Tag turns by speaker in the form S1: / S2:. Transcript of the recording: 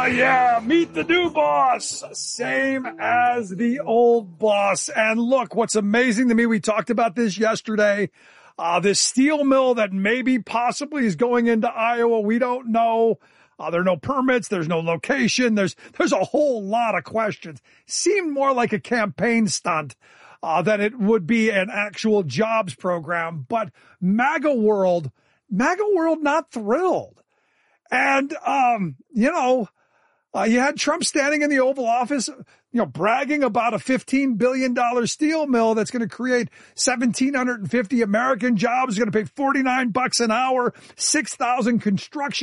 S1: Yeah, meet the new boss. Same as the old boss. And look, what's amazing to me, we talked about this yesterday, this steel mill that maybe possibly is going into Iowa. We don't know. There are no permits. There's no location. There's a whole lot of questions. Seemed more like a campaign stunt than it would be an actual jobs program. But MAGA world not thrilled. And, you had Trump standing in the Oval Office, bragging about a $15 billion steel mill that's going to create 1,750 American jobs, going to pay $49 an hour, 6,000 construction